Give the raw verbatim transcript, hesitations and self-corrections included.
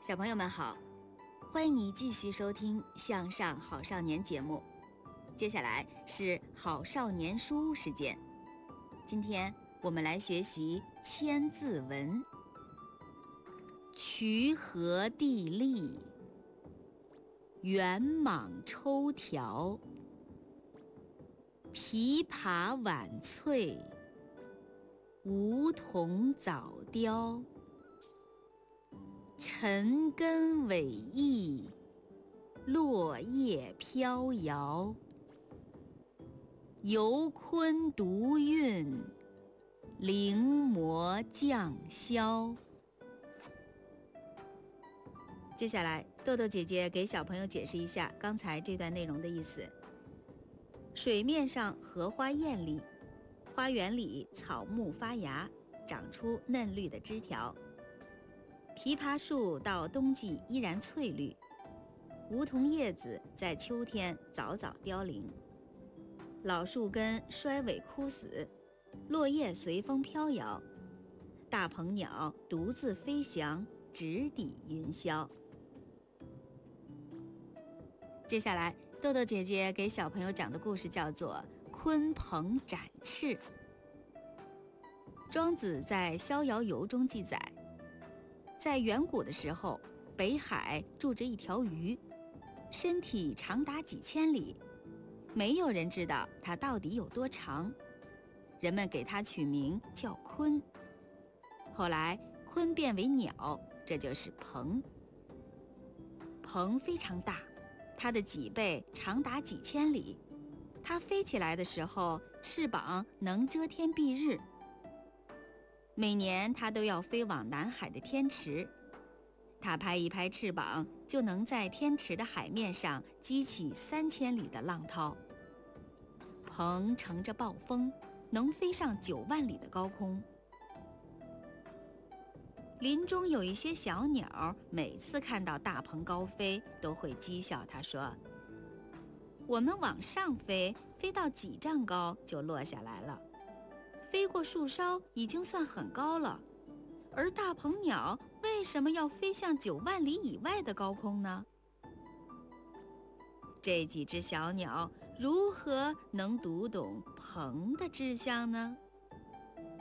小朋友们好，欢迎你继续收听向上好少年节目。接下来是好少年书屋时间，今天我们来学习千字文。渠河地利，圆蟒抽条，琵琶晚翠，梧桐早凋。尘根伟异，落叶飘摇。游鲲独韵，临摹降霄。接下来，豆豆姐姐给小朋友解释一下刚才这段内容的意思。水面上荷花艳丽，花园里草木发芽，长出嫩绿的枝条。枇杷树到冬季依然翠绿，梧桐叶子在秋天早早凋零。老树根衰萎枯死，落叶随风飘摇。大鹏鸟独自飞翔，直抵云霄。接下来，豆豆姐姐给小朋友讲的故事叫做《鲲鹏展翅》。庄子在《逍遥游》中记载，在远古的时候，北海住着一条鱼，身体长达几千里，没有人知道它到底有多长，人们给它取名叫鲲。后来鲲变为鸟，这就是鹏。鹏非常大，它的脊背长达几千里，它飞起来的时候，翅膀能遮天蔽日。每年它都要飞往南海的天池，它拍一拍翅膀，就能在天池的海面上激起三千里的浪涛。鹏乘着暴风，能飞上九万里的高空。林中有一些小鸟，每次看到大鹏高飞，都会讥笑它说：“我们往上飞，飞到几丈高就落下来了。飞过树梢已经算很高了，而大鹏鸟为什么要飞向九万里以外的高空呢？”这几只小鸟如何能读懂鹏的志向呢？